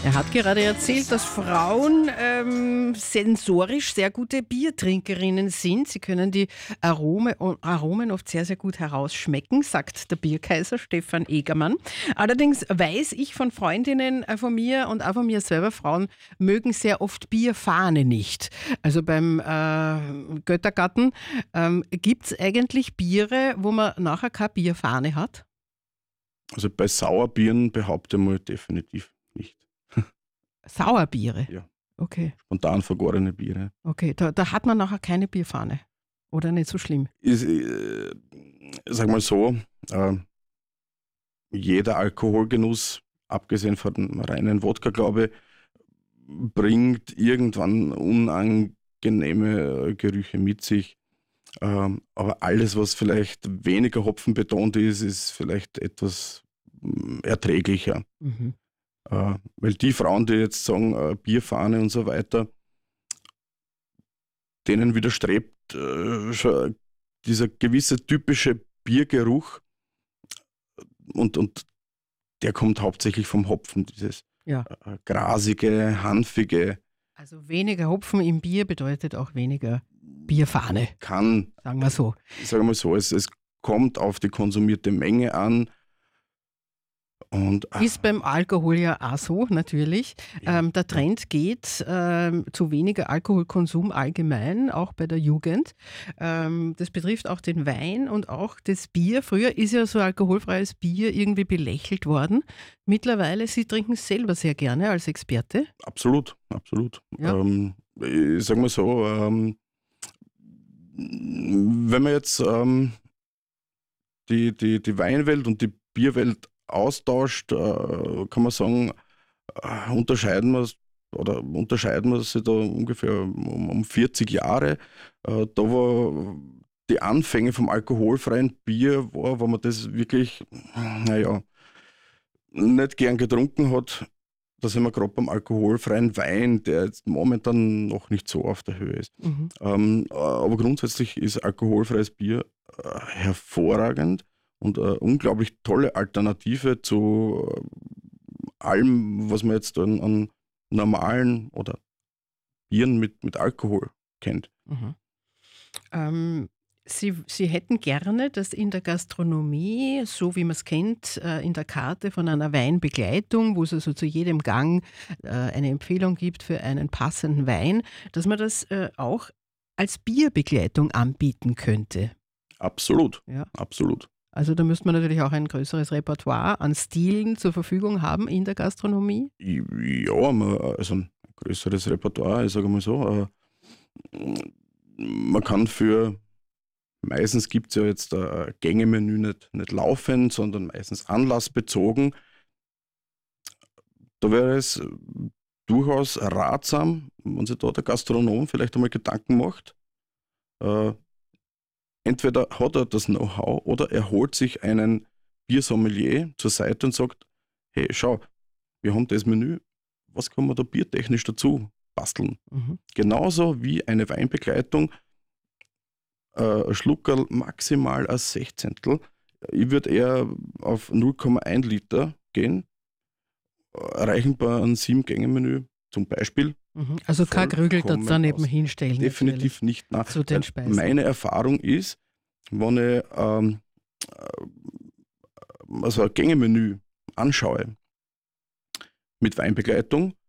Er hat gerade erzählt, dass Frauen sensorisch sehr gute Biertrinkerinnen sind. Sie können die Aromen oft sehr, sehr gut herausschmecken, sagt der Bierkaiser Stefan Egermann. Allerdings weiß ich von Freundinnen von mir und auch von mir selber, Frauen mögen sehr oft Bierfahne nicht. Also beim Göttergarten gibt es eigentlich Biere, wo man nachher keine Bierfahne hat? Also bei Sauerbieren behaupte ich mal definitiv nicht. Sauerbiere? Ja, Okay. spontan vergorene Biere. Okay, da hat man nachher keine Bierfahne. Oder nicht so schlimm. Sag mal so, jeder Alkoholgenuss, abgesehen von dem reinen Wodka, glaube ich, bringt irgendwann unangenehme Gerüche mit sich. Aber alles, was vielleicht weniger hopfenbetont ist, ist vielleicht etwas erträglicher. Mhm. Weil die Frauen, die jetzt sagen, Bierfahne und so weiter, denen widerstrebt schon dieser gewisse typische Biergeruch und der kommt hauptsächlich vom Hopfen, dieses Ja. grasige, hanfige. Also weniger Hopfen im Bier bedeutet auch weniger Bierfahne, Kann, sagen wir so. sagen wir so, es kommt auf die konsumierte Menge an. Und, Ist beim Alkohol ja auch so, natürlich. Ja. Der Trend geht zu weniger Alkoholkonsum allgemein, auch bei der Jugend. Das betrifft auch den Wein und auch das Bier. Früher ist ja so alkoholfreies Bier irgendwie belächelt worden. Mittlerweile, Sie trinken es selber sehr gerne als Experte. absolut, absolut. Ja. Ich sag mal so, wenn man jetzt die Weinwelt und die Bierwelt austauscht, kann man sagen, unterscheiden wir sie da ungefähr um 40 Jahre. Da war die Anfänge vom alkoholfreien Bier, wo man das wirklich, nicht gern getrunken hat. Da sind wir gerade beim alkoholfreien Wein, der jetzt momentan noch nicht so auf der Höhe ist. Mhm. Aber grundsätzlich ist alkoholfreies Bier hervorragend und eine unglaublich tolle Alternative zu allem, was man jetzt an normalen oder Bieren mit Alkohol kennt. Mhm. Sie hätten gerne, dass in der Gastronomie, so wie man es kennt, in der Karte von einer Weinbegleitung, wo es also zu jedem Gang eine Empfehlung gibt für einen passenden Wein, dass man das auch als Bierbegleitung anbieten könnte. Absolut, Ja. absolut. Also da müsste man natürlich auch ein größeres Repertoire an Stilen zur Verfügung haben in der Gastronomie. Ja, also ein größeres Repertoire, ich sage mal so. Man kann meistens gibt es ja jetzt ein Gängemenü nicht laufend, sondern meistens anlassbezogen. Da wäre es durchaus ratsam, wenn sich da der Gastronom vielleicht einmal Gedanken macht. Entweder hat er das Know-how oder er holt sich einen Biersommelier zur Seite und sagt, hey, schau, wir haben das Menü, was kann man da biertechnisch dazu basteln? Mhm. Genauso wie eine Weinbegleitung, ein Schluckerl maximal ein Sechzehntel. Ich würde eher auf 0,1 Liter gehen, erreichen bei einem 7-Gänge-Menü zum Beispiel. Mhm. Also kein Grügel da Vollkommen daneben aus. hinstellen. Definitiv nicht. Nein. Zu den Weil Speisen. meine Erfahrung ist, wenn ich also ein Gängemenü anschaue mit Weinbegleitung,